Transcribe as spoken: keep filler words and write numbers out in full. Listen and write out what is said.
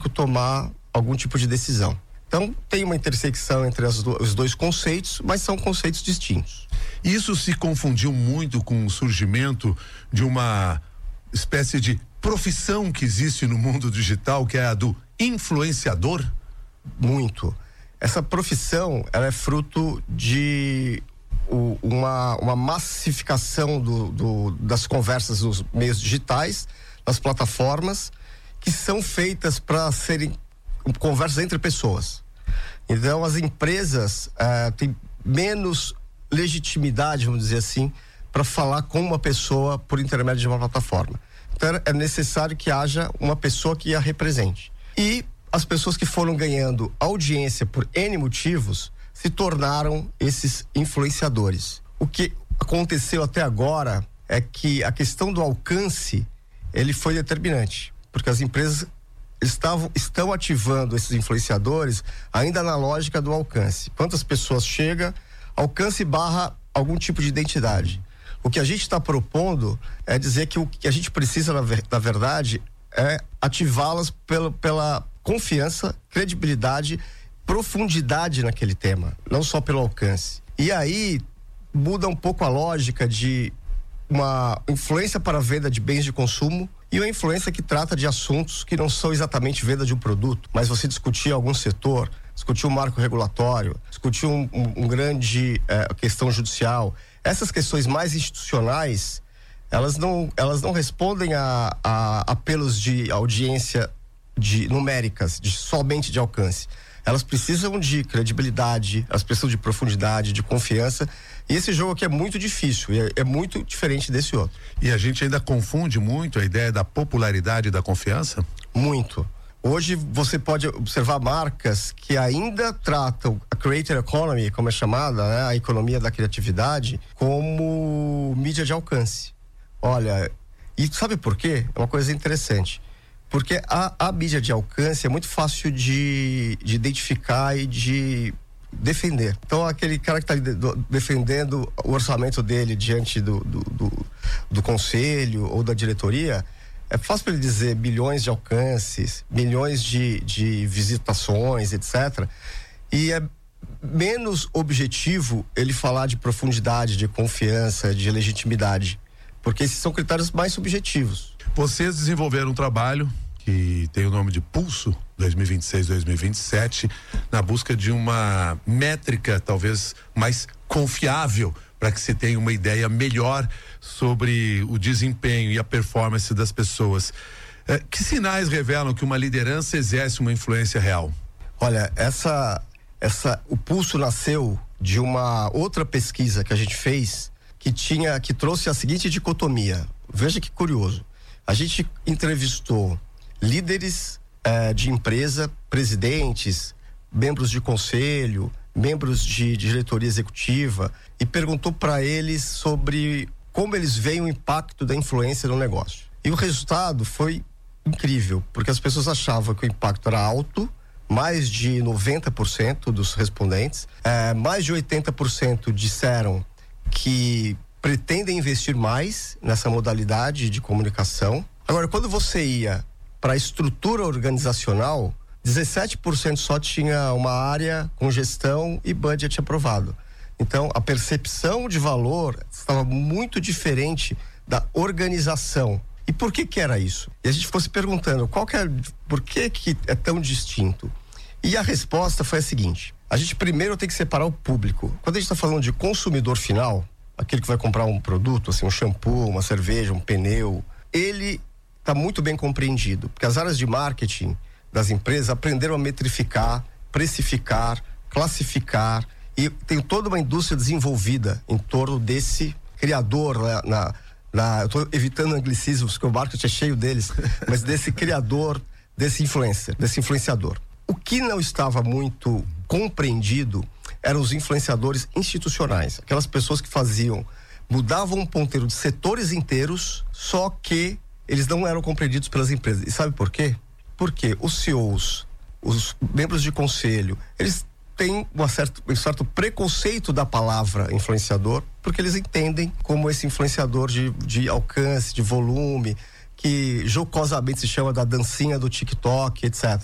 público tomar algum tipo de decisão. Então, tem uma intersecção entre as do, os dois conceitos, mas são conceitos distintos. Isso se confundiu muito com o surgimento de uma espécie de profissão que existe no mundo digital, que é a do influenciador? Muito. Essa profissão, ela é fruto de o, uma, uma massificação do, do, das conversas nos meios digitais, nas plataformas, que são feitas para serem conversas entre pessoas. Então, as empresas uh, têm menos legitimidade, vamos dizer assim, para falar com uma pessoa por intermédio de uma plataforma. Então, é necessário que haja uma pessoa que a represente. E as pessoas que foram ganhando audiência por N motivos se tornaram esses influenciadores. O que aconteceu até agora é que a questão do alcance, ele foi determinante, porque as empresas estavam, estão ativando esses influenciadores ainda na lógica do alcance. Quantas pessoas chega, alcance barra algum tipo de identidade. O que a gente está propondo é dizer que o que a gente precisa, na, ver, na verdade, é ativá-las pela, pela confiança, credibilidade, profundidade naquele tema, não só pelo alcance. E aí muda um pouco a lógica de uma influência para a venda de bens de consumo e uma influência que trata de assuntos que não são exatamente venda de um produto, mas você discutir algum setor, discutir um marco regulatório, discutir um, um, um grande eh, questão judicial. Essas questões mais institucionais, elas não, elas não respondem a, a apelos de audiência de numéricas, de somente de alcance. Elas precisam de credibilidade, elas precisam de profundidade, de confiança. E esse jogo aqui é muito difícil, é, é muito diferente desse outro. E a gente ainda confunde muito a ideia da popularidade e da confiança? Muito. Hoje você pode observar marcas que ainda tratam a creator economy, como é chamada, né, a economia da criatividade, como mídia de alcance. Olha, e sabe por quê? É uma coisa interessante. Porque a, a mídia de alcance é muito fácil de, de identificar e de defender. Então, aquele cara que está defendendo o orçamento dele diante do, do, do, do conselho ou da diretoria, é fácil para ele dizer milhões de alcances, milhões de, de visitações, etcétera. E é menos objetivo ele falar de profundidade, de confiança, de legitimidade, porque esses são critérios mais subjetivos. Vocês desenvolveram um trabalho que tem o nome de Pulso dois mil e vinte e seis, dois mil e vinte e sete, na busca de uma métrica talvez mais confiável para que se tenha uma ideia melhor sobre o desempenho e a performance das pessoas. Eh, que sinais revelam que uma liderança exerce uma influência real? Olha, essa, essa, o Pulso nasceu de uma outra pesquisa que a gente fez que tinha, que trouxe a seguinte dicotomia. Veja que curioso. A gente entrevistou líderes eh, de empresa, presidentes, membros de conselho, membros de, de diretoria executiva e perguntou para eles sobre como eles veem o impacto da influência no negócio. E o resultado foi incrível, porque as pessoas achavam que o impacto era alto, mais de noventa por cento dos respondentes, eh, mais de oitenta por cento disseram que pretendem investir mais nessa modalidade de comunicação. Agora, quando você ia para a estrutura organizacional, dezessete por cento só tinha uma área com gestão e budget aprovado. Então, a percepção de valor estava muito diferente da organização. E por que que era isso? E a gente ficou se perguntando, qual que é, por que que é tão distinto? E a resposta foi a seguinte: a gente primeiro tem que separar o público. Quando a gente está falando de consumidor final, aquele que vai comprar um produto, assim, um shampoo, uma cerveja, um pneu, ele está muito bem compreendido, porque as áreas de marketing das empresas aprenderam a metrificar, precificar, classificar, e tem toda uma indústria desenvolvida em torno desse criador, né, na, na, eu estou evitando anglicismos, porque o marketing é cheio deles, mas desse criador, desse influencer, desse influenciador. O que não estava muito compreendido eram os influenciadores institucionais, aquelas pessoas que faziam, mudavam um ponteiro de setores inteiros, só que eles não eram compreendidos pelas empresas. E sabe por quê? Porque os C E Os, os membros de conselho, eles têm um certo, um certo preconceito da palavra influenciador, porque eles entendem como esse influenciador de, de alcance, de volume, que jocosamente se chama da dancinha do TikTok, etcétera.